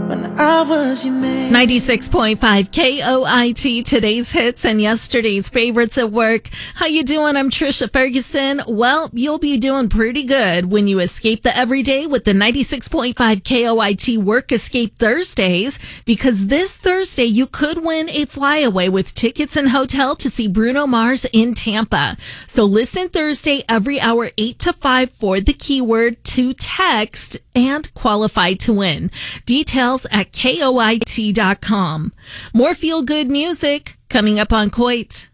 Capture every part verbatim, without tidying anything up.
when I was your man. ninety-six point five K O I T, today's hits and yesterday's favorites at work. How you doing? I'm Trisha Ferguson. Well, you'll be doing pretty good when you escape the everyday with the ninety-six point five K O I T Work Escape Thursdays, because this Thursday you could win a flyaway with tickets and hotel to see Bruno Mars in Tampa. So listen Thursday every hour eight to five for the keyword to text and qualify to win. Details at K O I T dot com. More feel-good music coming up on Coit.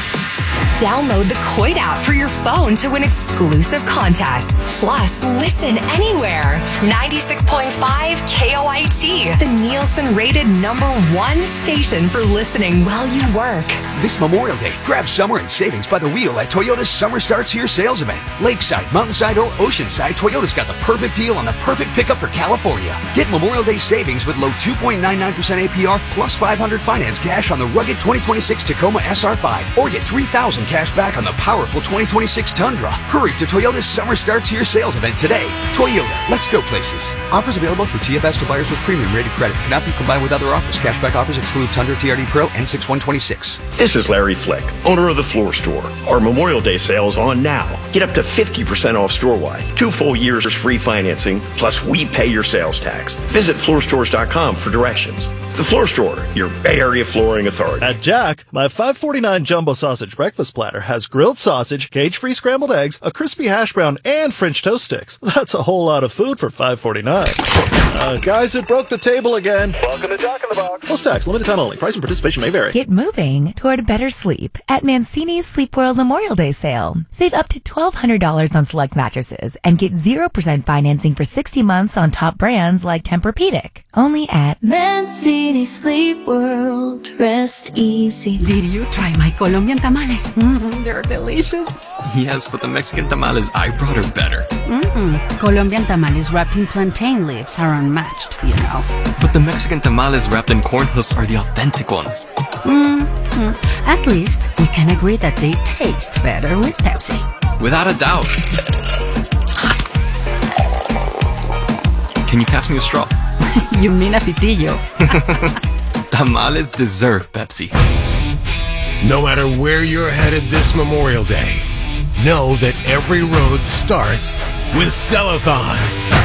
Download the Coit app for your phone to win exclusive contests. Plus, listen anywhere. ninety-six point five K O I T, the Nielsen-rated number one station for listening while you work. This Memorial Day, grab summer and savings by the wheel at Toyota's Summer Starts Here sales event. Lakeside, Mountainside, or Oceanside, Toyota's got the perfect deal on the perfect pickup for California. Get Memorial Day savings with low two point nine nine percent A P R plus five hundred finance cash on the rugged twenty twenty-six Tacoma S R five, or get three thousand cash back on the powerful twenty twenty-six Tundra. Hurry to Toyota's Summer Starts Here sales event today. Toyota, let's go places. Offers available through T F S to buyers with premium rated credit. Cannot be combined with other offers. Cashback offers exclude Tundra T R D Pro N six one twenty-six. This is Larry Flick, owner of The Floor Store. Our Memorial Day sale is on now. Get up to fifty percent off store-wide. Two full years free financing, plus we pay your sales tax. Visit floor stores dot com for directions. The Floor Store, your Bay Area flooring authority. At Jack, my five forty-nine jumbo sausage breakfast platter has grilled sausage, cage-free scrambled eggs, a crispy hash brown, and French toast sticks. That's a whole lot of food for five forty-nine. Uh, guys, it broke the table again. Welcome to Jack in the Box. Plus tax, limited time only. Price and participation may vary. Get moving toward better sleep at Mancini's Sleep World Memorial Day sale. Save up to twelve hundred dollars on select mattresses and get zero percent financing for sixty months on top brands like Tempur-Pedic. Only at Mancini Sleep World. Rest easy. Did you try my Colombian tamales? Mm-hmm, they're delicious. Yes, but the Mexican tamales I brought are better. Mm-mm. Colombian tamales wrapped in plantain leaves are unmatched, you know. But the Mexican tamales wrapped in corn husks are the authentic ones. Mm-hmm. At least we can agree that they taste better with Pepsi. Without a doubt. Can you pass me a straw? You mean a pitillo? Tamales deserve Pepsi. No matter where you're headed this Memorial Day, know that every road starts with Cellathon.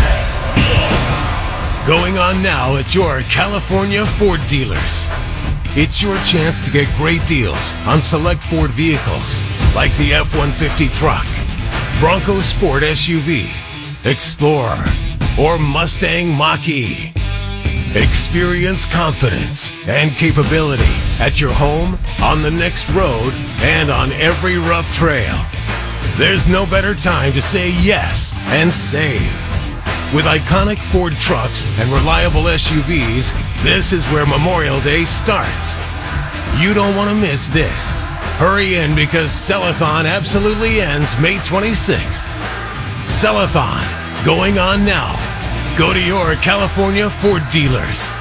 Going on now at your California Ford dealers. It's your chance to get great deals on select Ford vehicles like the F one fifty truck, Bronco Sport S U V, Explorer, or Mustang Mach-E. Experience confidence and capability at your home, on the next road, and on every rough trail. There's no better time to say yes and save. With iconic Ford trucks and reliable S U Vs, this is where Memorial Day starts. You don't want to miss this. Hurry in because Cellathon absolutely ends May twenty-sixth. Cellathon, going on now. Go to your California Ford dealers.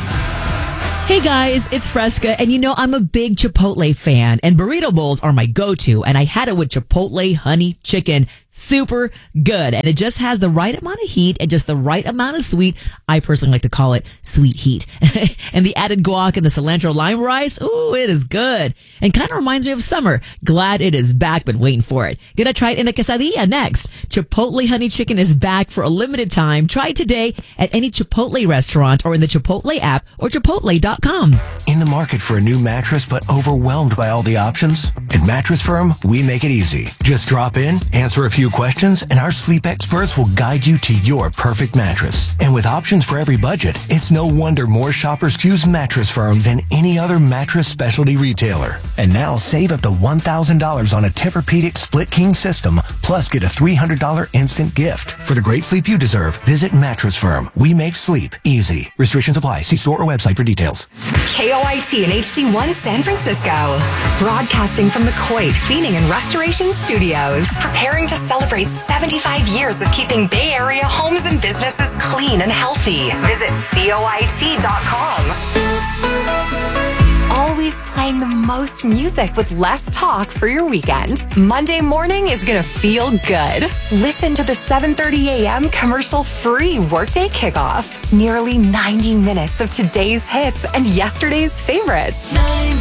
Hey guys, it's Fresca, and you know I'm a big Chipotle fan, and burrito bowls are my go-to, and I had it with Chipotle honey chicken. Super good, and it just has the right amount of heat and just the right amount of sweet. I personally like to call it sweet heat. And the added guac and the cilantro lime rice, ooh, it is good. And kind of reminds me of summer. Glad it is back, been waiting for it. Gonna try it in a quesadilla next. Chipotle honey chicken is back for a limited time. Try it today at any Chipotle restaurant or in the Chipotle app or chipotle dot com. In the market for a new mattress but overwhelmed by all the options? At Mattress Firm, we make it easy. Just drop in, answer a few questions, and our sleep experts will guide you to your perfect mattress. And with options for every budget, it's no wonder more shoppers choose Mattress Firm than any other mattress specialty retailer. And now save up to one thousand dollars on a Tempur-Pedic split king system, plus get a three hundred dollars instant gift. For the great sleep you deserve, visit Mattress Firm. We make sleep easy. Restrictions apply. See store or website for details. K O I T and H D one San Francisco. Broadcasting from the Coit Cleaning and Restoration Studios. Preparing to celebrate seventy-five years of keeping Bay Area homes and businesses clean and healthy. Visit C O I T dot com. Always play playing the most music with less talk for your weekend. Monday morning is going to feel good. Listen to the seven thirty a.m. commercial-free Workday Kickoff. Nearly ninety minutes of today's hits and yesterday's favorites. ninety